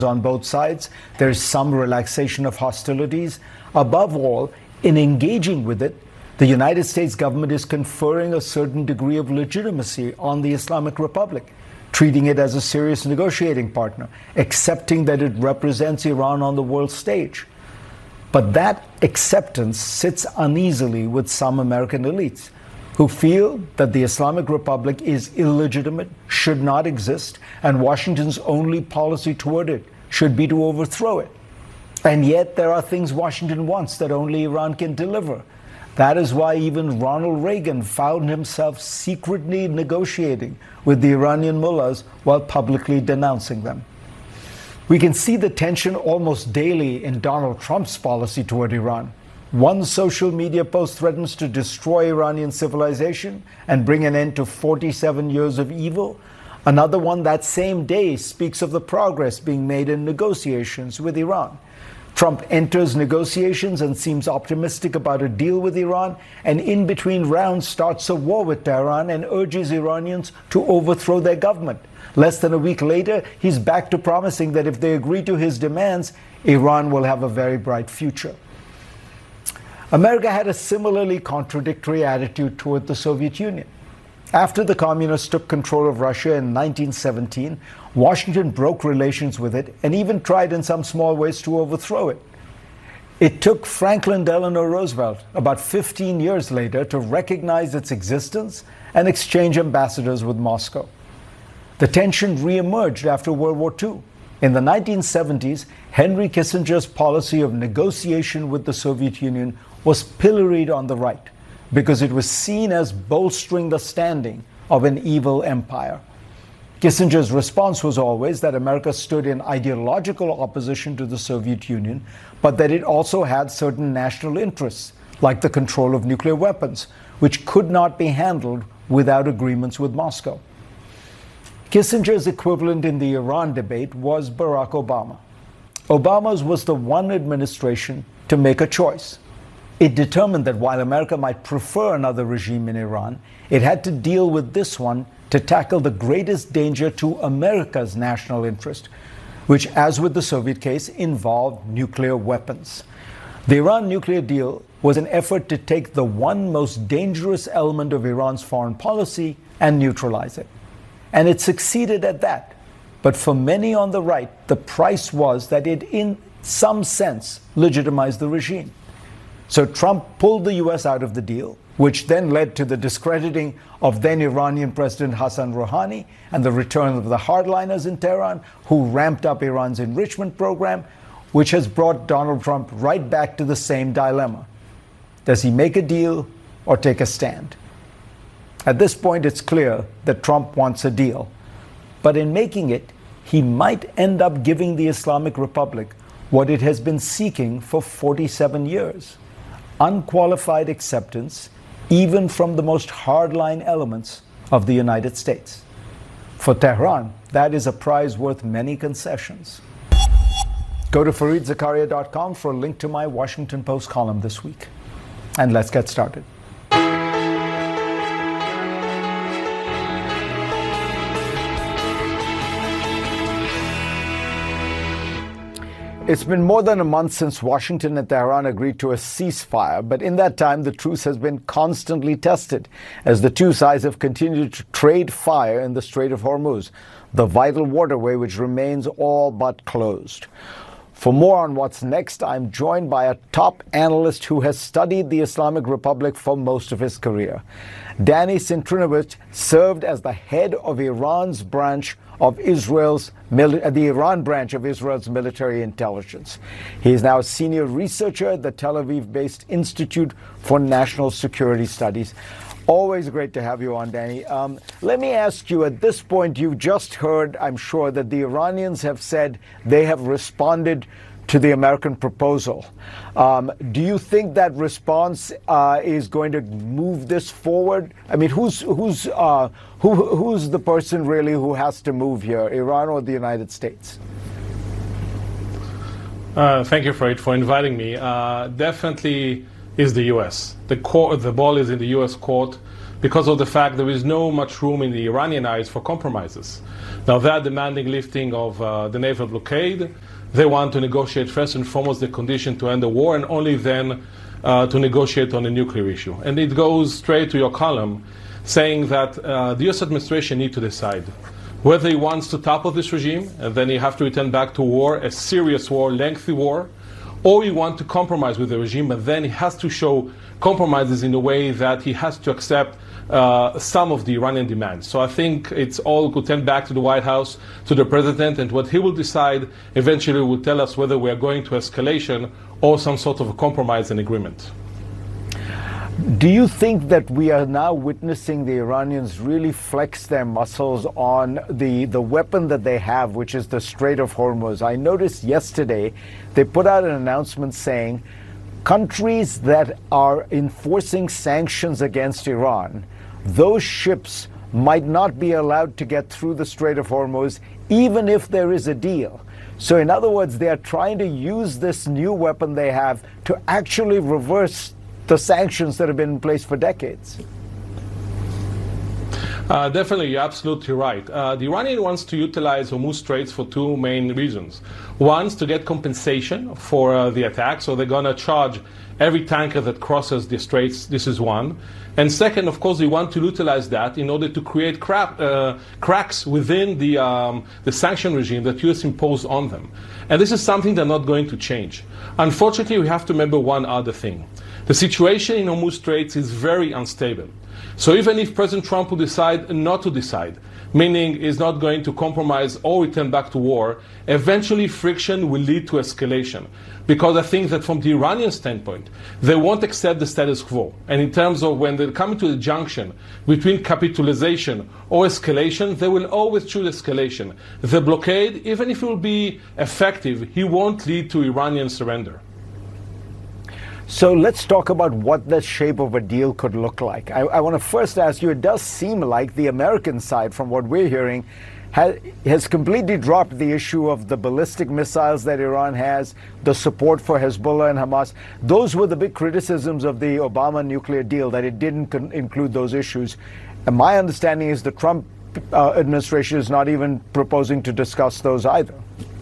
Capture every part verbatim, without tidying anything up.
on both sides. There's some relaxation of hostilities. Above all, in engaging with it, the United States government is conferring a certain degree of legitimacy on the Islamic Republic, treating it as a serious negotiating partner, accepting that it represents Iran on the world stage. But that acceptance sits uneasily with some American elites who feel that the Islamic Republic is illegitimate, should not exist, and Washington's only policy toward it should be to overthrow it. And yet there are things Washington wants that only Iran can deliver. That is why even Ronald Reagan found himself secretly negotiating with the Iranian mullahs while publicly denouncing them. We can see the tension almost daily in Donald Trump's policy toward Iran. One social media post threatens to destroy Iranian civilization and bring an end to forty-seven years of evil. Another one that same day speaks of the progress being made in negotiations with Iran. Trump enters negotiations and seems optimistic about a deal with Iran, and in between rounds starts a war with Tehran and urges Iranians to overthrow their government. Less than a week later, he's back to promising that if they agree to his demands, Iran will have a very bright future. America had a similarly contradictory attitude toward the Soviet Union. After the communists took control of Russia in nineteen seventeen, Washington broke relations with it and even tried in some small ways to overthrow it. It took Franklin Delano Roosevelt about fifteen years later to recognize its existence and exchange ambassadors with Moscow. The tension reemerged after World War Two. In the nineteen seventies, Henry Kissinger's policy of negotiation with the Soviet Union was pilloried on the right because it was seen as bolstering the standing of an evil empire. Kissinger's response was always that America stood in ideological opposition to the Soviet Union, but that it also had certain national interests, like the control of nuclear weapons, which could not be handled without agreements with Moscow. Kissinger's equivalent in the Iran debate was Barack Obama. Obama's was the one administration to make a choice. It determined that while America might prefer another regime in Iran, it had to deal with this one to tackle the greatest danger to America's national interest, which, as with the Soviet case, involved nuclear weapons. The Iran nuclear deal was an effort to take the one most dangerous element of Iran's foreign policy and neutralize it. And it succeeded at that. But for many on the right, the price was that it, in some sense, legitimized the regime. So Trump pulled the U S out of the deal, which then led to the discrediting of then Iranian President Hassan Rouhani and the return of the hardliners in Tehran, who ramped up Iran's enrichment program, which has brought Donald Trump right back to the same dilemma. Does he make a deal or take a stand? At this point, it's clear that Trump wants a deal. But in making it, he might end up giving the Islamic Republic what it has been seeking for forty-seven years. Unqualified acceptance, even from the most hardline elements of the United States. For Tehran, that is a prize worth many concessions. Go to Fareed Zakaria dot com for a link to my Washington Post column this week. And let's get started. It's been more than a month since Washington and Tehran agreed to a ceasefire, but in that time, the truce has been constantly tested as the two sides have continued to trade fire in the Strait of Hormuz, the vital waterway which remains all but closed. For more on what's next, I'm joined by a top analyst who has studied the Islamic Republic for most of his career. Danny Sintrinovich served as the head of Iran's branch of Israel's, the Iran branch of Israel's military intelligence. He is now a senior researcher at the Tel Aviv-based Institute for National Security Studies. Always great to have you on, Danny. Um, let me ask you, at this point, you've just heard, I'm sure, that the Iranians have said they have responded to the American proposal. Um, do you think that response uh, is going to move this forward? I mean, who's who's uh, who who's the person really who has to move here, Iran or the United States? Uh, thank you, Fred, for inviting me. Uh, definitely is the U S. The court, the ball is in the U S court because of the fact there is no much room in the Iranian eyes for compromises. Now they are demanding lifting of uh, the naval blockade. They want to negotiate first and foremost the condition to end the war, and only then uh, to negotiate on the nuclear issue. And it goes straight to your column, saying that uh, the U S administration need to decide whether he wants to topple this regime, and then he have to return back to war, a serious war, lengthy war, or he want to compromise with the regime, and then he has to show compromises in a way that he has to accept uh, some of the Iranian demands. So I think it's all could tend back to the White House, to the president, and what he will decide eventually will tell us whether we are going to escalation or some sort of a compromise and agreement. Do you think that we are now witnessing the Iranians really flex their muscles on the, the weapon that they have, which is the Strait of Hormuz? I noticed yesterday they put out an announcement saying countries that are enforcing sanctions against Iran, those ships might not be allowed to get through the Strait of Hormuz, even if there is a deal. So in other words, they are trying to use this new weapon they have to actually reverse the sanctions that have been in place for decades. Uh, definitely, you're absolutely right. Uh, the Iranian wants to utilize Hormuz Straits for two main reasons. One is to get compensation for uh, the attack, so they're going to charge every tanker that crosses the straits. This is one. And second, of course, they want to utilize that in order to create crap, uh, cracks within the, um, the sanction regime that U S imposed on them. And this is something they're not going to change. Unfortunately, we have to remember one other thing. The situation in Hormuz Straits is very unstable. So even if President Trump will decide not to decide, meaning is not going to compromise or return back to war, eventually friction will lead to escalation. Because I think that from the Iranian standpoint, they won't accept the status quo. And in terms of when they come to the junction between capitalization or escalation, they will always choose escalation. The blockade, even if it will be effective, it won't lead to Iranian surrender. So let's talk about what the shape of a deal could look like. I, I want to first ask you, it does seem like the American side, from what we're hearing, has, has completely dropped the issue of the ballistic missiles that Iran has, the support for Hezbollah and Hamas. Those were the big criticisms of the Obama nuclear deal, that it didn't include those issues. And my understanding is the Trump uh, administration is not even proposing to discuss those either.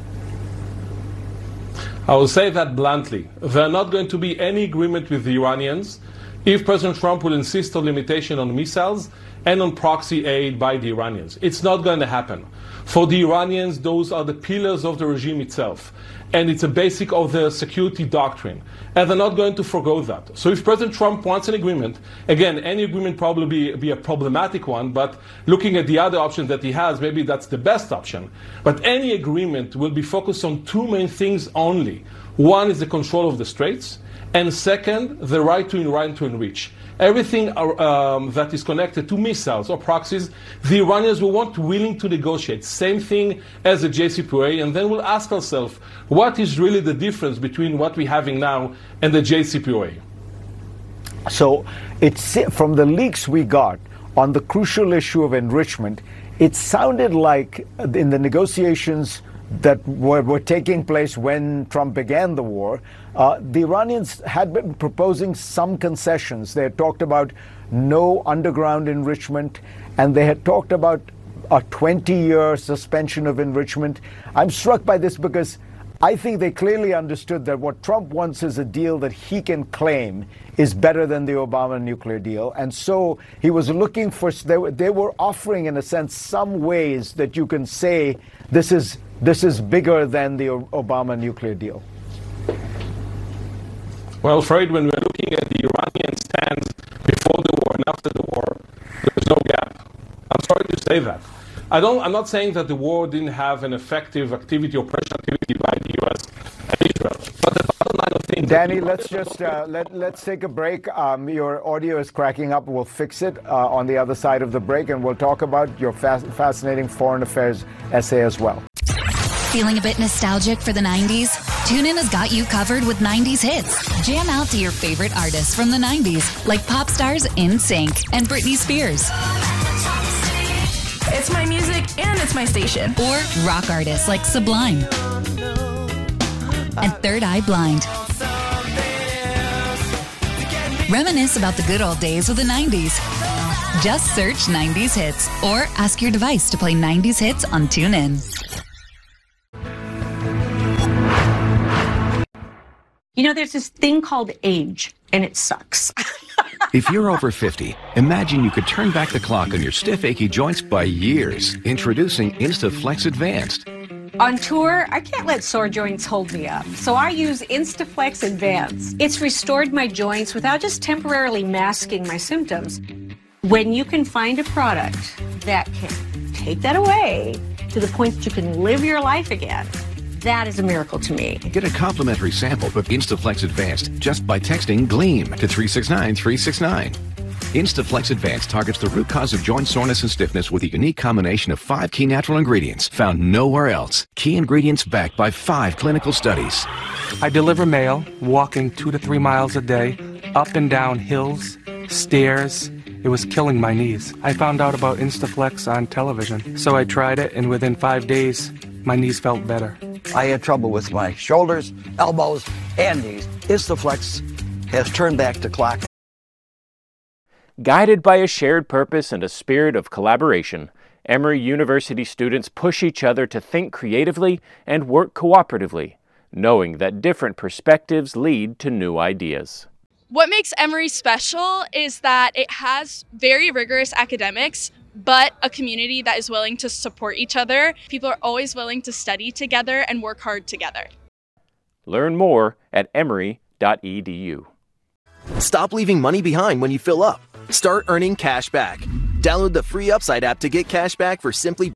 I will say that bluntly. There are not going to be any agreement with the Iranians if President Trump will insist on limitation on missiles and on proxy aid by the Iranians. It's not going to happen. For the Iranians, those are the pillars of the regime itself. And it's a basic of their security doctrine. And they're not going to forgo that. So if President Trump wants an agreement, again, any agreement probably be, be a problematic one, but looking at the other options that he has, maybe that's the best option. But any agreement will be focused on two main things only. One is the control of the straits, and second, the right to Iran to enrich. Everything um, that is connected to missiles or proxies, the Iranians will want willing to negotiate. Same thing as the J C P O A, and then we'll ask ourselves, what is really the difference between what we're having now and the J C P O A? So it's from the leaks we got on the crucial issue of enrichment, it sounded like in the negotiations that were, were taking place when Trump began the war, uh, the Iranians had been proposing some concessions. They had talked about no underground enrichment, and they had talked about a twenty-year suspension of enrichment. I'm struck by this because I think they clearly understood that what Trump wants is a deal that he can claim is better than the Obama nuclear deal. And so he was looking for, they were, they were offering, in a sense, some ways that you can say this is This is bigger than the Obama nuclear deal. Well, Fred, when we're looking at the Iranian stance before the war and after the war, there's no gap. I'm sorry to say that. I don't, I'm not saying that the war didn't have an effective activity or pressure activity by the U S and Israel. But the bottom line of things... Danny, let's just uh, let, let's take a break. Um, your audio is cracking up. We'll fix it uh, on the other side of the break, and we'll talk about your fa- fascinating foreign affairs essay as well. Feeling a bit nostalgic for the nineties? TuneIn has got you covered with nineties hits. Jam out to your favorite artists from the nineties, like pop stars N Sync and Britney Spears. It's my music and it's my station. Or rock artists like Sublime and Third Eye Blind. Reminisce about the good old days of the nineties. Just search nineties Hits or ask your device to play nineties Hits on TuneIn. You know, there's this thing called age, and it sucks. If you're over fifty, imagine you could turn back the clock on your stiff, achy joints by years. Introducing InstaFlex Advanced. On tour, I can't let sore joints hold me up, so I use InstaFlex Advanced. It's restored my joints without just temporarily masking my symptoms. When you can find a product that can take that away to the point that you can live your life again, that is a miracle to me. Get a complimentary sample of InstaFlex Advanced just by texting GLEAM to three six nine three six nine. InstaFlex Advanced targets the root cause of joint soreness and stiffness with a unique combination of five key natural ingredients found nowhere else. Key ingredients backed by five clinical studies. I deliver mail, walking two to three miles a day, up and down hills, stairs. It was killing my knees. I found out about InstaFlex on television, so I tried it, and within five days, my knees felt better. I had trouble with my shoulders, elbows, and knees. InstaFlex has turned back the clock. Guided by a shared purpose and a spirit of collaboration, Emory University students push each other to think creatively and work cooperatively, knowing that different perspectives lead to new ideas. What makes Emory special is that it has very rigorous academics, but a community that is willing to support each other. People are always willing to study together and work hard together. Learn more at emory dot e d u. Stop leaving money behind when you fill up. Start earning cash back. Download the free Upside app to get cash back for simply...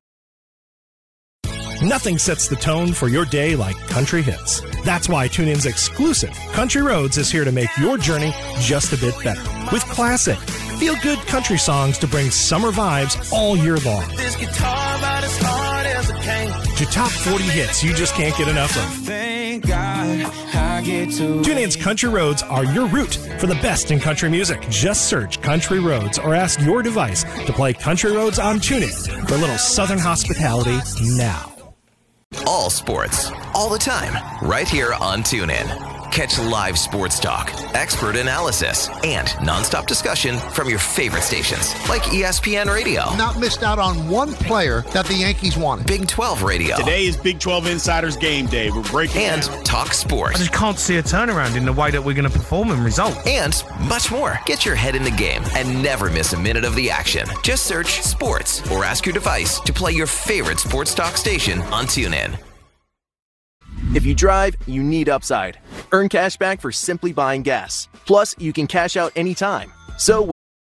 Nothing sets the tone for your day like country hits. That's why TuneIn's exclusive Country Roads is here to make your journey just a bit better. With classic, feel-good country songs to bring summer vibes all year long. This guitar about as hard as it can. To top forty hits you just can't get enough of. Thank God I get to TuneIn's Country Roads are your route for the best in country music. Just search Country Roads or ask your device to play Country Roads on TuneIn for a little southern hospitality now. All sports, all the time, right here on TuneIn. Catch live sports talk, expert analysis, and nonstop discussion from your favorite stations, like E S P N Radio. Not missed out on one player that the Yankees wanted. Big twelve Radio. Today is Big twelve Insiders Game Day. We're breaking And down. Talk Sports. I just can't see a turnaround in the way that we're going to perform and result. And much more. Get your head in the game and never miss a minute of the action. Just search Sports or ask your device to play your favorite sports talk station on TuneIn. If you drive, you need Upside. Earn cash back for simply buying gas. Plus, you can cash out anytime. So,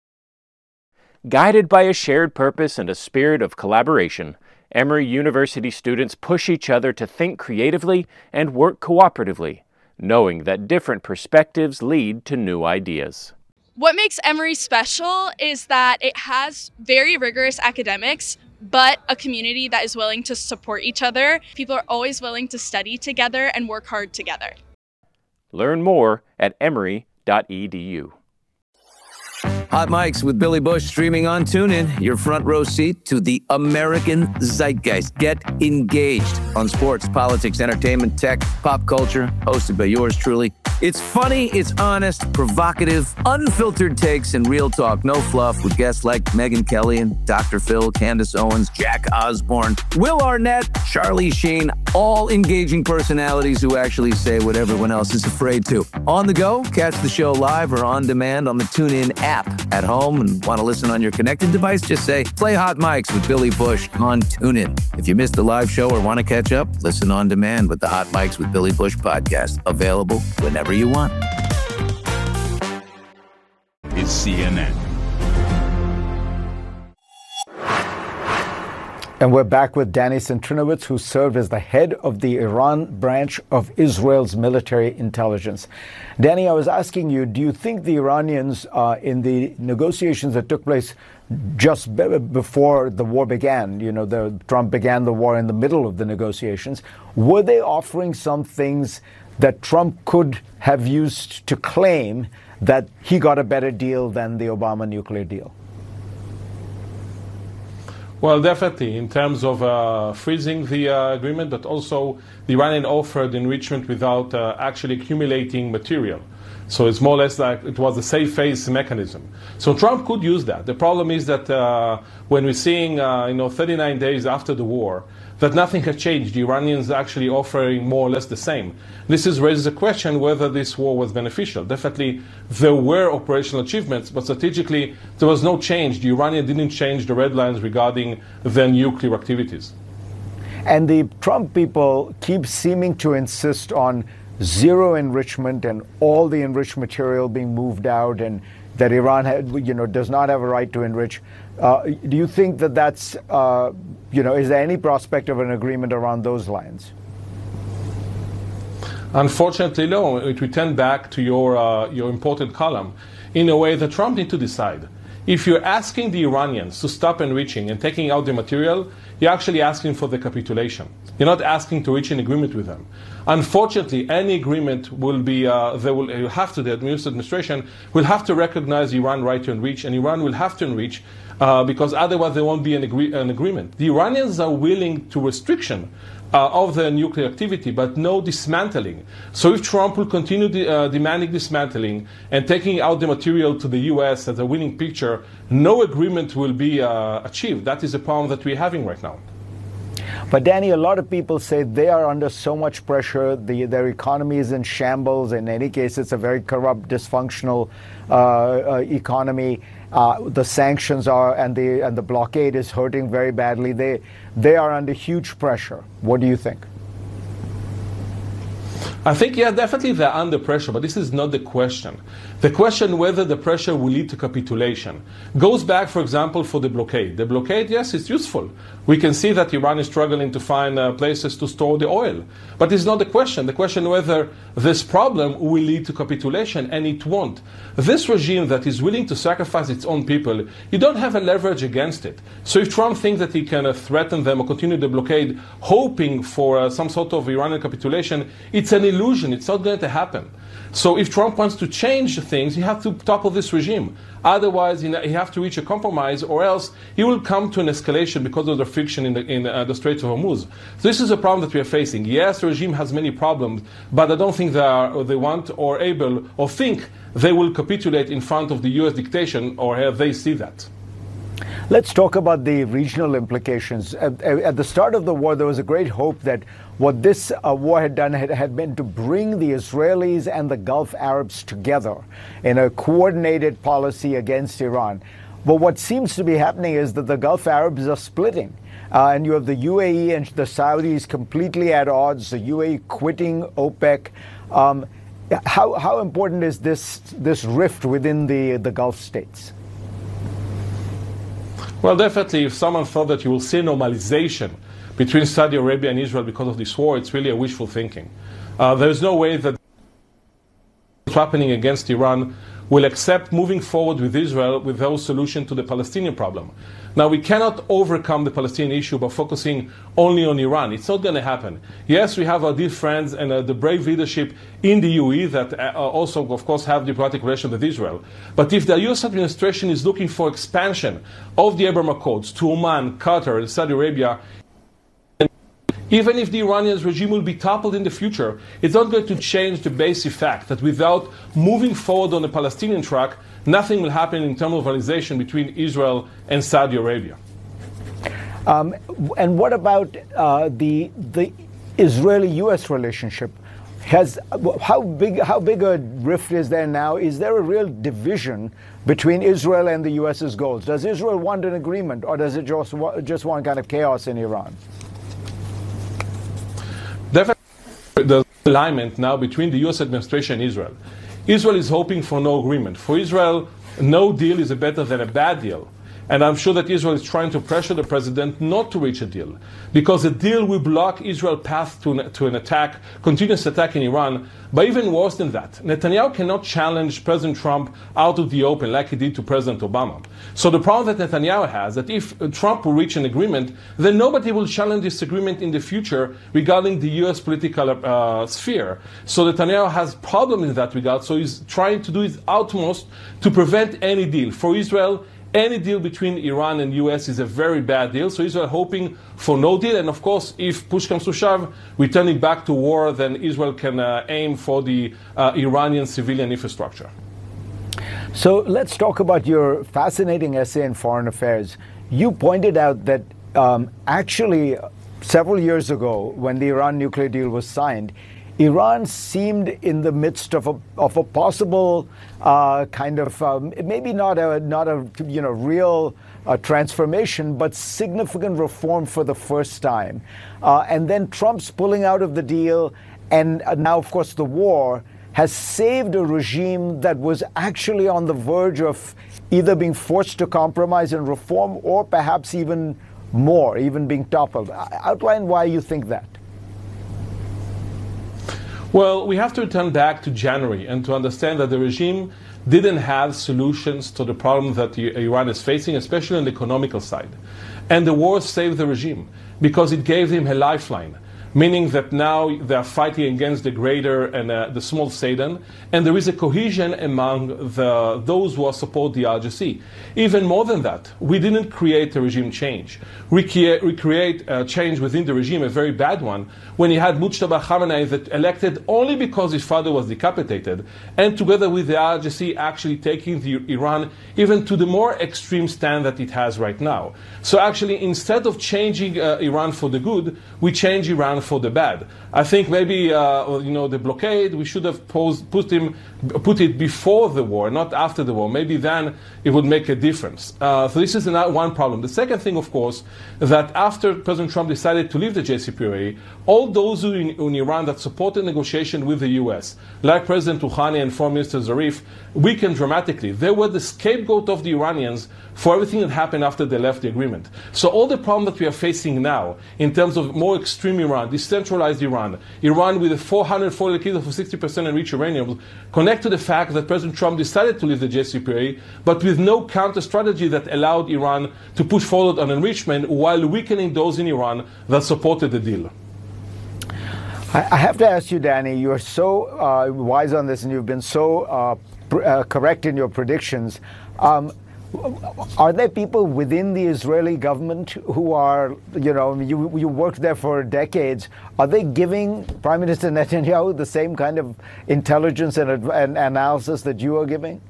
Guided by a shared purpose and a spirit of collaboration, Emory University students push each other to think creatively and work cooperatively, knowing that different perspectives lead to new ideas. What makes Emory special is that it has very rigorous academics, but a community that is willing to support each other. People are always willing to study together and work hard together. Learn more at emory dot e d u. Hot Mics with Billy Bush streaming on TuneIn. Your front row seat to the American zeitgeist. Get engaged on sports, politics, entertainment, tech, pop culture. Hosted by yours truly. It's funny, it's honest, provocative, unfiltered takes, and real talk. No fluff with guests like Megyn Kelly and Doctor Phil, Candace Owens, Jack Osborne, Will Arnett, Charlie Sheen. All engaging personalities who actually say what everyone else is afraid to. On the go, catch the show live or on demand on the TuneIn app. At home and want to listen on your connected device, just say, play Hot Mics with Billy Bush on TuneIn. If you missed the live show or want to catch up, listen on demand with the Hot Mics with Billy Bush podcast. Available whenever you want. It's C N N. And we're back with Danny Centrinowitz, who served as the head of the Iran branch of Israel's military intelligence. Danny, I was asking you, do you think the Iranians, uh, in the negotiations that took place just be- before the war began, you know, the, Trump began the war in the middle of the negotiations, were they offering some things that Trump could have used to claim that he got a better deal than the Obama nuclear deal? Well, definitely, in terms of uh, freezing the uh, agreement, but also the Iranian offered enrichment without uh, actually accumulating material. So it's more or less like it was a safe phase mechanism. So Trump could use that. The problem is that uh, when we're seeing, uh, you know, thirty-nine days after the war, that nothing has changed. The Iranians are actually offering more or less the same. This is raises a question whether this war was beneficial. Definitely there were operational achievements, but strategically there was no change. The Iranians didn't change the red lines regarding their nuclear activities. And the Trump people keep seeming to insist on zero enrichment and all the enriched material being moved out, and that Iran had, you know, does not have a right to enrich. Uh, do you think that that's, uh, you know, is there any prospect of an agreement around those lines? Unfortunately, no. It returns back to your, uh, your important column. In a way that Trump needs to decide. If you're asking the Iranians to stop enriching and taking out the material, you're actually asking for the capitulation. You're not asking to reach an agreement with them. Unfortunately, any agreement will be, uh, they will have to, the administration will have to recognize Iran's right to enrich, and Iran will have to enrich uh, because otherwise there won't be an, agree an agreement. The Iranians are willing to restriction Uh, of their nuclear activity, but no dismantling. So if Trump will continue de uh, demanding dismantling and taking out the material to the U S as a winning picture, no agreement will be uh, achieved. That is a problem that we're having right now. But Danny, a lot of people say they are under so much pressure, the, their economy is in shambles. In any case, it's a very corrupt, dysfunctional uh, uh, economy. Uh, the sanctions are and the and the blockade is hurting very badly. They they are under huge pressure. What do you think? I think, yeah, definitely they're under pressure, but this is not the question. The question whether the pressure will lead to capitulation goes back, for example, for the blockade. The blockade, yes, it's useful. We can see that Iran is struggling to find uh, places to store the oil. But it's not the question. The question whether this problem will lead to capitulation, and it won't. This regime that is willing to sacrifice its own people, you don't have a leverage against it. So if Trump thinks that he can uh, threaten them or continue the blockade, hoping for uh, some sort of Iranian capitulation, it's an illusion. It's not going to happen. So if Trump wants to change things, he has to topple this regime. Otherwise, he has to reach a compromise, or else he will come to an escalation because of the friction in the, in uh, the Straits of Hormuz. So this is a problem that we are facing. Yes, the regime has many problems, but I don't think they, are, or they want or able or think they will capitulate in front of the U S dictation, or have they see that. Let's talk about the regional implications. At, at the start of the war, there was a great hope that what this uh, war had done had, had been to bring the Israelis and the Gulf Arabs together in a coordinated policy against Iran. But what seems to be happening is that the Gulf Arabs are splitting. Uh, and you have the U A E and the Saudis completely at odds, the U A E quitting OPEC. Um, how, how important is this, this rift within the, the Gulf states? Well, definitely, if someone thought that you will see normalization between Saudi Arabia and Israel because of this war, it's really a wishful thinking. Uh, there is no way that what's happening against Iran will accept moving forward with Israel with no solution to the Palestinian problem. Now, we cannot overcome the Palestinian issue by focusing only on Iran. It's not going to happen. Yes, we have our dear friends and uh, the brave leadership in the U A E that uh, also, of course, have diplomatic relations with Israel. But if the U S administration is looking for expansion of the Abraham Accords to Oman, Qatar, and Saudi Arabia, even if the Iranian regime will be toppled in the future, it's not going to change the basic fact that without moving forward on the Palestinian track, nothing will happen in terms of normalization between Israel and Saudi Arabia. Um, and what about uh, the the Israeli-U S relationship? Has how big how big a rift is there now? Is there a real division between Israel and the U S's goals? Does Israel want an agreement, or does it just just want kind of chaos in Iran? Definitely, the alignment now between the U S administration and Israel. Israel is hoping for no agreement. For Israel, no deal is better than a bad deal. And I'm sure that Israel is trying to pressure the president not to reach a deal, because a deal will block Israel's path to an, to an attack, continuous attack in Iran. But even worse than that, Netanyahu cannot challenge President Trump out of the open like he did to President Obama. So the problem that Netanyahu has, that if Trump will reach an agreement, then nobody will challenge this agreement in the future regarding the U S political uh, sphere. So Netanyahu has problems in that regard, so he's trying to do his utmost to prevent any deal for Israel any deal between Iran and U S is a very bad deal. So Israel hoping for no deal. And of course, if push comes to shove, returning back to war, then Israel can uh, aim for the uh, Iranian civilian infrastructure. So let's talk about your fascinating essay in Foreign Affairs. You pointed out that um, actually several years ago, when the Iran nuclear deal was signed, Iran seemed in the midst of a of a possible uh, kind of um, maybe not a not a you know real uh, transformation, but significant reform for the first time. Uh, and then Trump's pulling out of the deal, and now of course the war has saved a regime that was actually on the verge of either being forced to compromise and reform, or perhaps even more, even being toppled. Outline why you think that. Well, we have to return back to January and to understand that the regime didn't have solutions to the problem that Iran is facing, especially on the economical side. And the war saved the regime because it gave him a lifeline, meaning that now they are fighting against the greater and uh, the small Satan, and there is a cohesion among the, those who support the R G C. Even more than that, we didn't create a regime change. We, crea- we create a change within the regime, a very bad one, when you had Mujtaba Khamenei that elected only because his father was decapitated, and together with the R G C actually taking the Iran even to the more extreme stand that it has right now. So actually, instead of changing uh, Iran for the good, we change Iran for the bad. I think maybe uh, you know the blockade, we should have posed, put him put it before the war, not after the war. Maybe then it would make a difference. Uh, so this is another one problem. The second thing, of course, that after President Trump decided to leave the J C P O A, all those in, in Iran that supported negotiation with the U S, like President Rouhani and Foreign Minister Zarif, weakened dramatically. They were the scapegoat of the Iranians for everything that happened after they left the agreement. So all the problem that we are facing now, in terms of more extreme Iran, decentralized Iran, Iran with a four hundred forty kilos of sixty percent enriched uranium, connect to the fact that President Trump decided to leave the J C P O A, but with no counter strategy that allowed Iran to push forward on enrichment while weakening those in Iran that supported the deal. I have to ask you, Danny, you're so uh, wise on this and you've been so uh, pr- uh, correct in your predictions. Um, Are there people within the Israeli government who are, you know, you, you worked there for decades, are they giving Prime Minister Netanyahu the same kind of intelligence and, and analysis that you are giving?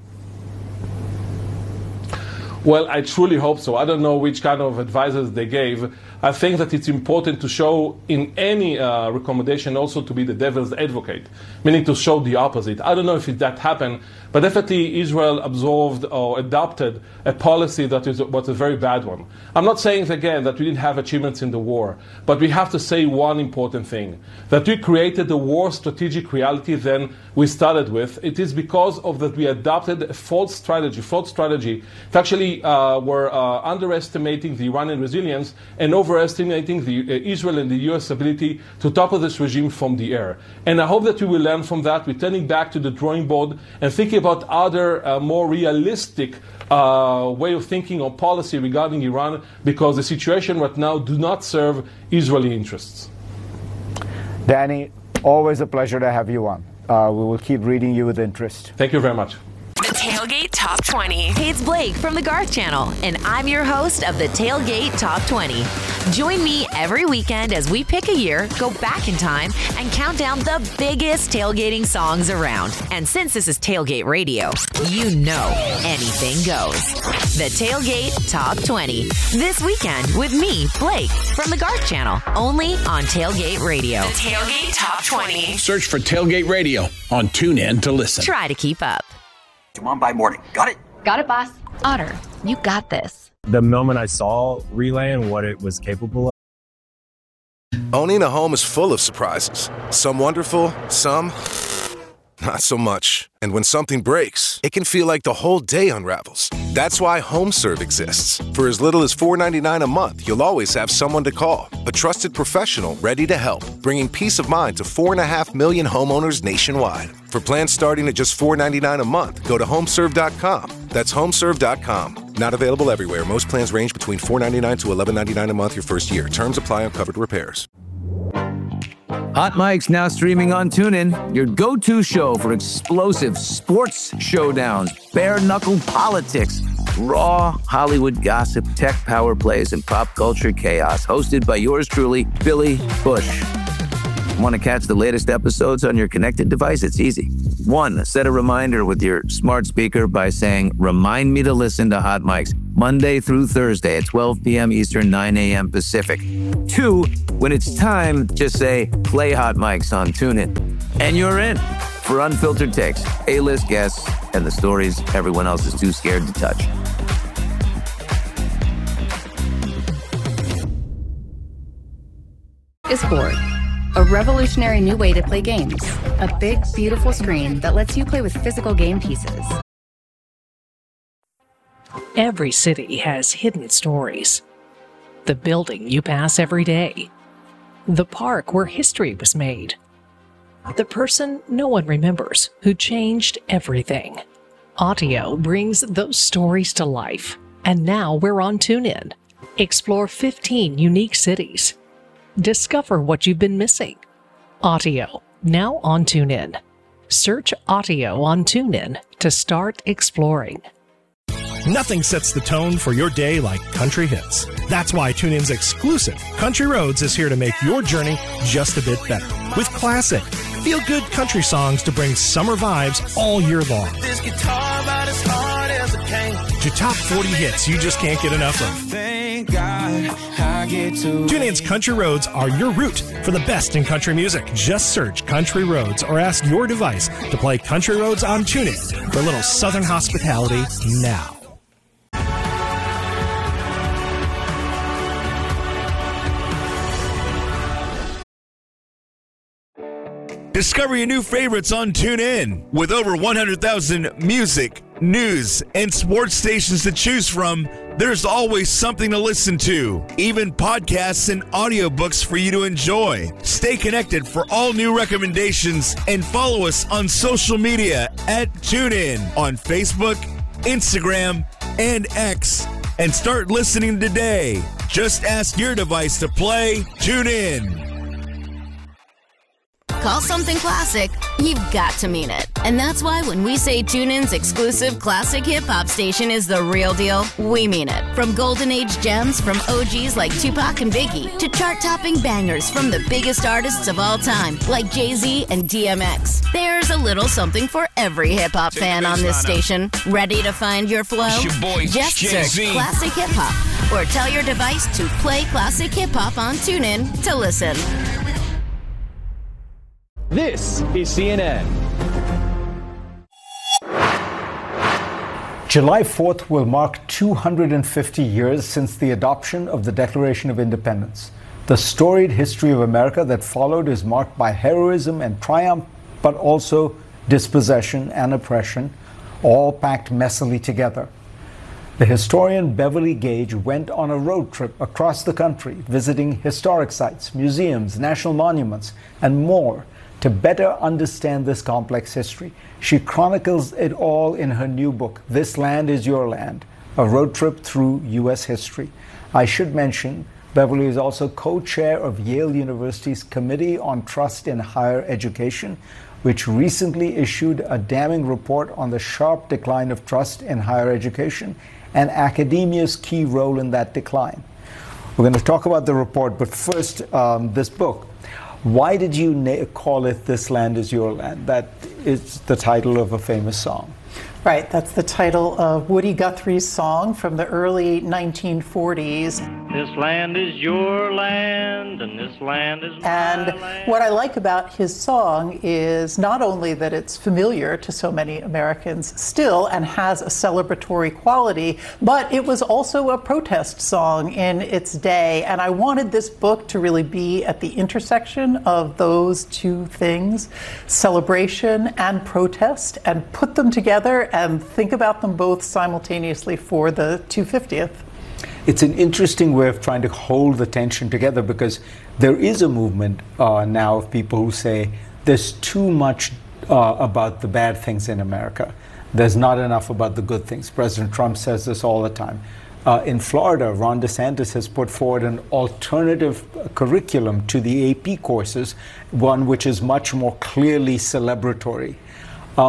Well, I truly hope so. I don't know which kind of advisors they gave. I think that it's important to show in any uh, recommendation also to be the devil's advocate, meaning to show the opposite. I don't know if it, that happened, but definitely Israel absorbed or adopted a policy that is, was a very bad one. I'm not saying, again, that we didn't have achievements in the war, but we have to say one important thing, that we created the war strategic reality than we started with. It is because of that we adopted a false strategy, false strategy. It actually uh, were uh, underestimating the Iranian resilience and overestimating the uh, Israel and the U S ability to topple this regime from the air. And I hope that we will learn from that, returning back to the drawing board and thinking about other uh, more realistic uh, way of thinking or policy regarding Iran, because the situation right now do not serve Israeli interests. Danny, always a pleasure to have you on. Uh, we will keep reading you with interest. Thank you very much. The Tailgate Top twenty. Hey, it's Blake from the Garth Channel, and I'm your host of the Tailgate Top twenty. Join me every weekend as we pick a year, go back in time, and count down the biggest tailgating songs around. And since this is Tailgate Radio, you know anything goes. The Tailgate Top twenty. This weekend with me, Blake, from the Garth Channel, only on Tailgate Radio. The Tailgate Top twenty. Search for Tailgate Radio on TuneIn to listen. Try to keep up. Tomorrow by morning. Got it? Got it, boss. Otter, you got this. The moment I saw Relay and what it was capable of. Owning a home is full of surprises. Some wonderful, some not so much. And when something breaks, it can feel like the whole day unravels. That's why HomeServe exists. For as little as four dollars and ninety-nine cents a month, you'll always have someone to call. A trusted professional ready to help, bringing peace of mind to four point five million homeowners nationwide. For plans starting at just four dollars and ninety-nine cents a month, go to homeserve dot com. That's homeserve dot com. Not available everywhere. Most plans range between four dollars and ninety-nine cents to eleven dollars and ninety-nine cents a month your first year. Terms apply on covered repairs. Hot Mike's now streaming on TuneIn, your go-to show for explosive sports showdowns, bare-knuckle politics, raw Hollywood gossip, tech power plays, and pop culture chaos, hosted by yours truly, Billy Bush. Want to catch the latest episodes on your connected device? It's easy. One, set a reminder with your smart speaker by saying, "Remind me to listen to Hot Mics Monday through Thursday at twelve p.m. Eastern, nine a.m. Pacific." Two, when it's time, just say, "Play Hot Mics" on TuneIn. And you're in for unfiltered takes, A-list guests, and the stories everyone else is too scared to touch. Discord, a revolutionary new way to play games. A big, beautiful screen that lets you play with physical game pieces. Every city has hidden stories. The building you pass every day. The park where history was made. The person no one remembers who changed everything. Audio brings those stories to life. And now we're on TuneIn. Explore fifteen unique cities. Discover what you've been missing. Audio, now on TuneIn. Search Audio on TuneIn to start exploring. Nothing sets the tone for your day like country hits. That's why TuneIn's exclusive Country Roads is here to make your journey just a bit better. With classic, feel-good country songs to bring summer vibes all year long. This guitar about as hard as a cane. To top forty hits you just can't get enough of. Thank God I get to. TuneIn's Country Roads are your route for the best in country music. Just search Country Roads or ask your device to play Country Roads on TuneIn for a little southern hospitality now. Discover your new favorites on TuneIn. With over one hundred thousand music, news, and sports stations to choose from, there's always something to listen to. Even podcasts and audiobooks for you to enjoy. Stay connected for all new recommendations and follow us on social media at TuneIn on Facebook, Instagram, and X. And start listening today. Just ask your device to play TuneIn. Call something classic, you've got to mean it. And that's why when we say TuneIn's exclusive classic hip-hop station is the real deal, we mean it. From golden age gems from O Gs like Tupac and Biggie, to chart-topping bangers from the biggest artists of all time, like Jay-Z and D M X. There's a little something for every hip-hop fan on this station. Ready to find your flow? It's your boy, Just Jay-Z. search Classic Hip-Hop, or tell your device to play Classic Hip-Hop on TuneIn to listen. This is C N N. July fourth will mark two hundred fifty years since the adoption of the Declaration of Independence. The storied history of America that followed is marked by heroism and triumph, but also dispossession and oppression, all packed messily together. The historian Beverly Gage went on a road trip across the country, visiting historic sites, museums, national monuments, and more, to better understand this complex history. She chronicles it all in her new book, This Land Is Your Land, a road trip through U S history. I should mention, Beverly is also co-chair of Yale University's Committee on Trust in Higher Education, which recently issued a damning report on the sharp decline of trust in higher education and academia's key role in that decline. We're going to talk about the report, but first, um, this book. Why did you na- call it This Land Is Your Land? That is the title of a famous song. Right, that's the title of Woody Guthrie's song from the early nineteen forties. This land is your land, and this land is my And land. what I like about his song is not only that it's familiar to so many Americans still and has a celebratory quality, but it was also a protest song in its day. And I wanted this book to really be at the intersection of those two things, celebration and protest, and put them together and think about them both simultaneously for the two hundred fiftieth. It's an interesting way of trying to hold the tension together, because there is a movement uh, now of people who say there's too much uh, about the bad things in America. There's not enough about the good things. President Trump says this all the time. Uh, in Florida, Ron DeSantis has put forward an alternative curriculum to the A P courses, one which is much more clearly celebratory. Um,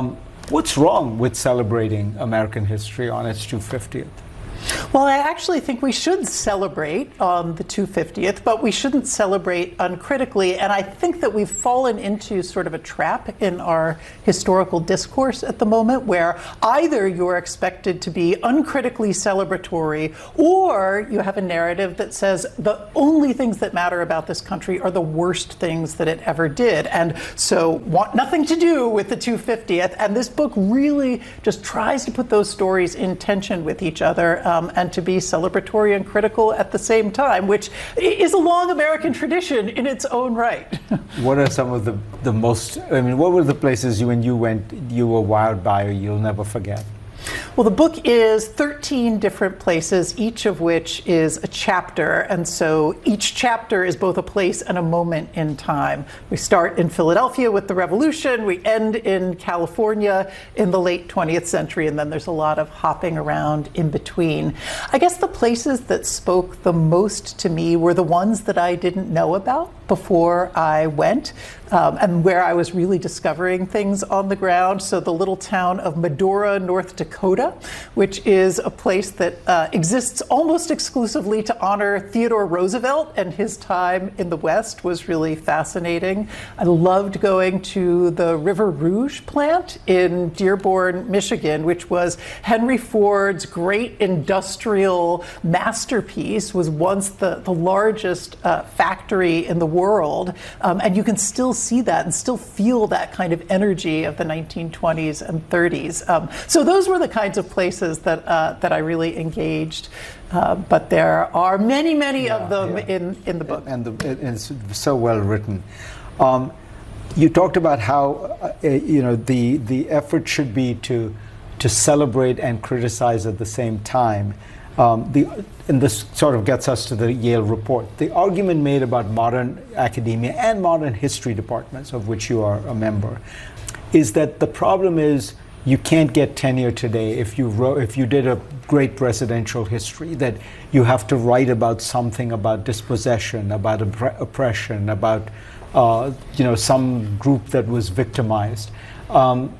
What's wrong with celebrating American history on its two hundred fiftieth? Well, I actually think we should celebrate on the two hundred fiftieth, but we shouldn't celebrate uncritically. And I think that we've fallen into sort of a trap in our historical discourse at the moment, where either you're expected to be uncritically celebratory, or you have a narrative that says the only things that matter about this country are the worst things that it ever did. And so want nothing to do with the two hundred fiftieth. And this book really just tries to put those stories in tension with each other. Um, and to be celebratory and critical at the same time, which is a long American tradition in its own right. What are some of the, the most, I mean, what were the places you, when you went, you were wowed by or you'll never forget? Well, the book is thirteen different places, each of which is a chapter. And so each chapter is both a place and a moment in time. We start in Philadelphia with the Revolution. We end in California in the late twentieth century. And then there's a lot of hopping around in between. I guess the places that spoke the most to me were the ones that I didn't know about before I went, um, and where I was really discovering things on the ground. So the little town of Medora, North Dakota, which is a place that uh, exists almost exclusively to honor Theodore Roosevelt, and his time in the West was really fascinating. I loved going to the River Rouge plant in Dearborn, Michigan, which was Henry Ford's great industrial masterpiece, was once the, the largest uh, factory in the world. world, um, and you can still see that and still feel that kind of energy of the nineteen twenties and thirties. Um, so those were the kinds of places that uh, that I really engaged. Uh, but there are many, many yeah, of them yeah. in, in the book. And, the, it's so well written. Um, you talked about how uh, you know the the effort should be to to celebrate and criticize at the same time. Um, the, and this sort of gets us to the Yale report. The argument made about modern academia and modern history departments, of which you are a member, is that the problem is you can't get tenure today if you wrote, if you did a great presidential history, that you have to write about something about dispossession, about opp- oppression, about uh, you know some group that was victimized. Um,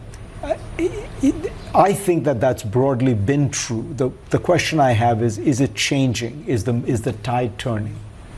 I think that that's broadly been true. The, the question I have is, is it changing? Is the, is the tide turning?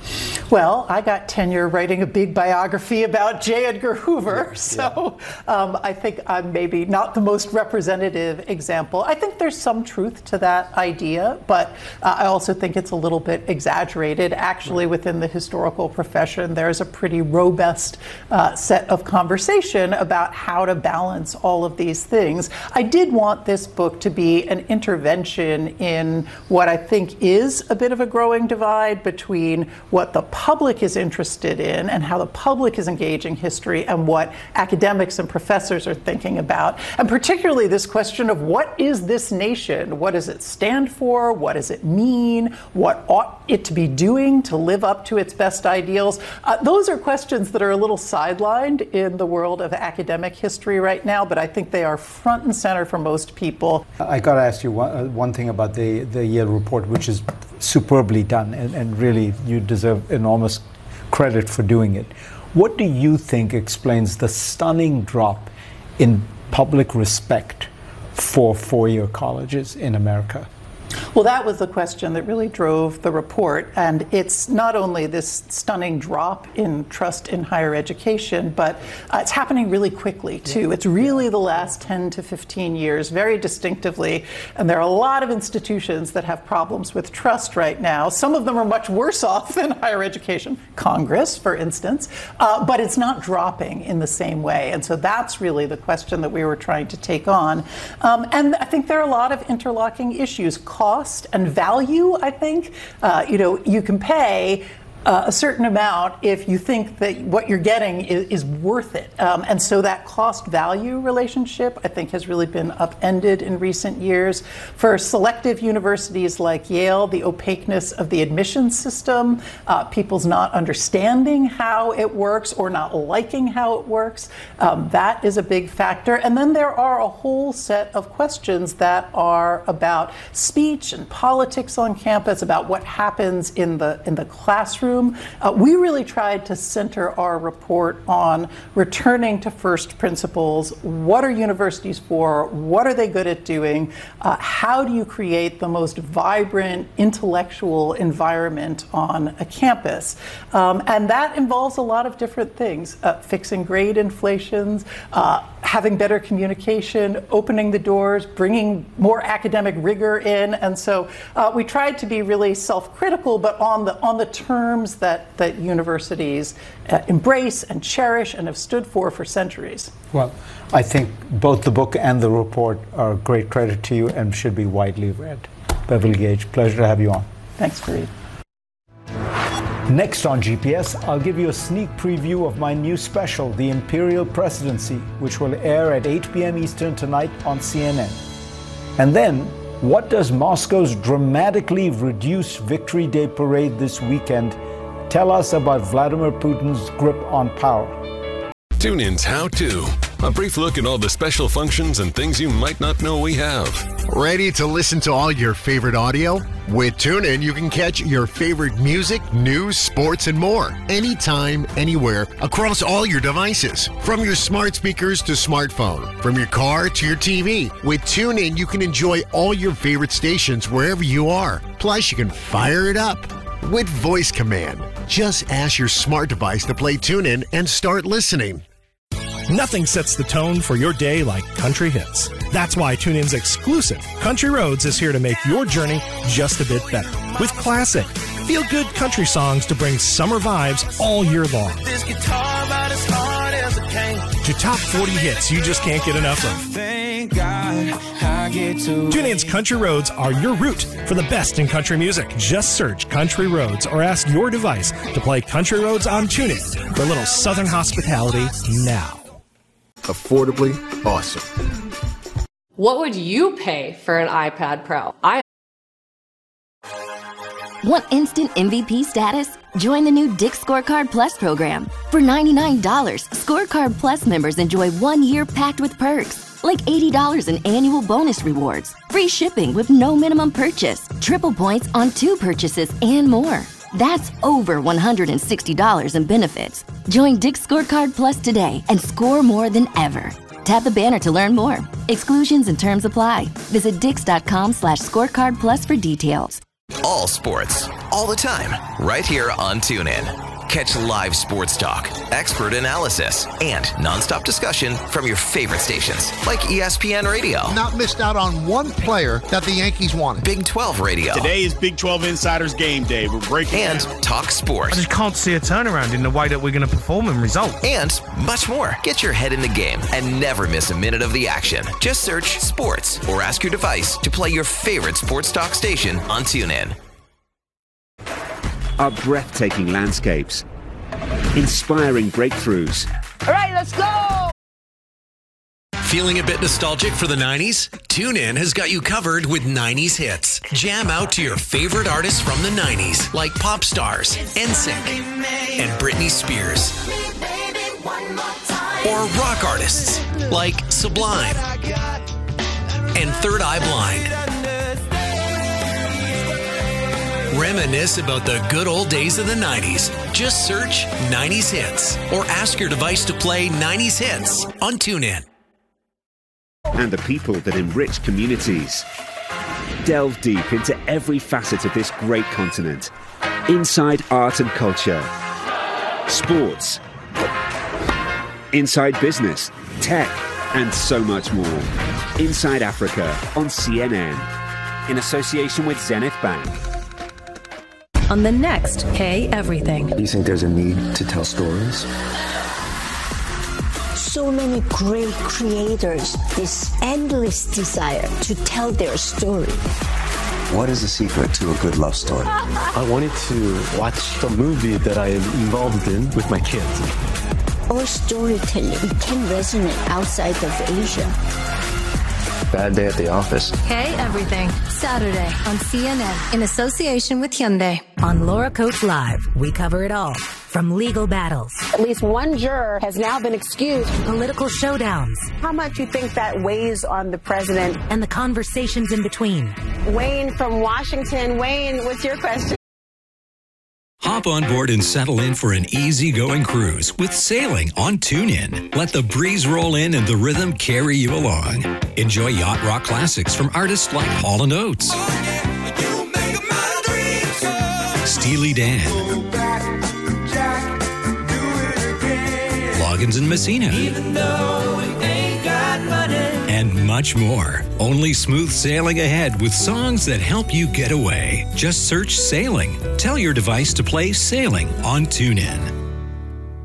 Well, I got tenure writing a big biography about J. Edgar Hoover, yeah, so yeah. Um, I think I'm maybe not the most representative example. I think there's some truth to that idea, but uh, I also think it's a little bit exaggerated. Actually, within the historical profession, there's a pretty robust uh, set of conversation about how to balance all of these things. I did want this book to be an intervention in what I think is a bit of a growing divide between what the public is interested in and how the public is engaging history and what academics and professors are thinking about. And particularly this question of what is this nation? What does it stand for? What does it mean? What ought it to be doing to live up to its best ideals? Uh, those are questions that are a little sidelined in the world of academic history right now, but I think they are front and center for most people. I got to ask you one, uh, one thing about the, the Yale report, which is superbly done, and, and really you deserve enormous credit for doing it. What do you think explains the stunning drop in public respect for four-year colleges in America? Well, that was the question that really drove the report, and it's not only this stunning drop in trust in higher education, but uh, it's happening really quickly, too. It's really the last ten to fifteen years, very distinctively, and there are a lot of institutions that have problems with trust right now. Some of them are much worse off than higher education, Congress, for instance, uh, but it's not dropping in the same way, and so that's really the question that we were trying to take on. Um, and I think there are a lot of interlocking issues. Cost and value, I think. Uh, you know, you can pay Uh, a certain amount if you think that what you're getting is, is worth it. Um, and so that cost-value relationship, I think, has really been upended in recent years. For selective universities like Yale, the opaqueness of the admissions system, uh, people's not understanding how it works or not liking how it works, um, that is a big factor. And then there are a whole set of questions that are about speech and politics on campus, about what happens in the in the classroom, classroom. Uh, we really tried to center our report on returning to first principles. What are universities for? What are they good at doing? Uh, how do you create the most vibrant intellectual environment on a campus? Um, and that involves a lot of different things, uh, fixing grade inflations, uh, having better communication, opening the doors, bringing more academic rigor in. And so uh, we tried to be really self-critical, but on the on the terms that, that universities uh, embrace and cherish and have stood for for centuries. Well, I think both the book and the report are a great credit to you and should be widely read. Beverly Gage, pleasure to have you on. Thanks, Fareed. Next on G P S, I'll give you a sneak preview of my new special, The Imperial Presidency, which will air at eight p.m. Eastern tonight on C N N. And then, what does Moscow's dramatically reduced Victory Day parade this weekend tell us about Vladimir Putin's grip on power? TuneIn's How To. A brief look at all the special functions and things you might not know we have. Ready to listen to all your favorite audio? With TuneIn, you can catch your favorite music, news, sports, and more. Anytime, anywhere, across all your devices. From your smart speakers to smartphone. From your car to your T V. With TuneIn, you can enjoy all your favorite stations wherever you are. Plus, you can fire it up with voice command. Just ask your smart device to play TuneIn and start listening. Nothing sets the tone for your day like country hits. That's why TuneIn's exclusive Country Roads is here to make your journey just a bit better. With classic, feel-good country songs to bring summer vibes all year long. This guitar about as hard as a cane. To top forty hits you just can't get enough of. Thank God I get to. TuneIn's Country Roads are your route for the best in country music. Just search Country Roads or ask your device to play Country Roads on TuneIn for a little southern hospitality now. Affordably awesome. What would you pay for an iPad Pro? I Want instant M V P status? Join the new Dick's Scorecard Plus program. For ninety-nine dollars, Scorecard Plus members enjoy one year packed with perks, like eighty dollars in annual bonus rewards, free shipping with no minimum purchase, triple points on two purchases, and more. That's over one hundred sixty dollars in benefits. Join Dick's Scorecard Plus today and score more than ever. Tap the banner to learn more. Exclusions and terms apply. Visit dix.com slash scorecard plus for details. All sports, all the time, right here on TuneIn. Catch live sports talk, expert analysis, and nonstop discussion from your favorite stations, like E S P N Radio. Not missed out on one player that the Yankees wanted. Big twelve Radio. Today is Big twelve Insiders Game Day. We're breaking And down. Talk Sports. I just can't see a turnaround in the way that we're going to perform and result. And much more. Get your head in the game and never miss a minute of the action. Just search Sports or ask your device to play your favorite sports talk station on TuneIn. Our breathtaking landscapes, inspiring breakthroughs. All right, let's go! Feeling a bit nostalgic for the nineties? TuneIn has got you covered with nineties hits. Jam out to your favorite artists from the nineties, like Pop Stars, N Sync, and Britney Spears. Or rock artists, like Sublime and Third Eye Blind. Reminisce about the good old days of the nineties. Just search nineties Hits or ask your device to play nineties Hits on TuneIn. And the people that enrich communities. Delve deep into every facet of this great continent. Inside art and culture. Sports. Inside business. Tech. And so much more. Inside Africa on C N N. In association with Zenith Bank. On the next Hey Everything. Do you think there's a need to tell stories? So many great creators, this endless desire to tell their story. What is the secret to a good love story? I wanted to watch a movie that I am involved in with my kids. Our storytelling can resonate outside of Asia. Bad day at the office. Hey Everything, Saturday on C N N in association with Hyundai. On Laura Coates Live, we cover it all. From legal battles. At least one juror has now been excused. Political showdowns. How much you think that weighs on the president? And the conversations in between. Wayne from Washington. Wayne, what's your question? Hop on board and settle in for an easygoing cruise with sailing on TuneIn. Let the breeze roll in and the rhythm carry you along. Enjoy yacht rock classics from artists like Hall and Oates, Steely Dan, Loggins and Messina, and much more. Only smooth sailing ahead with songs that help you get away. Just search Sailing. Tell your device to play Sailing on TuneIn.